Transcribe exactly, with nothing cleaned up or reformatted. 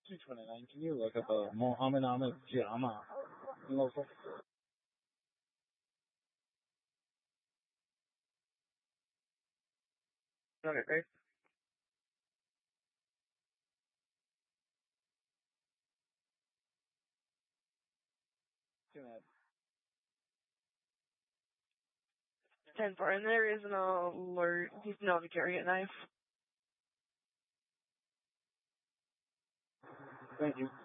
two twenty-nine. Can you look up a Mohammed Ahmed Jama local? Okay, great. Two minutes. ten four, and there is an alert. He's known to carry a knife. Thank you.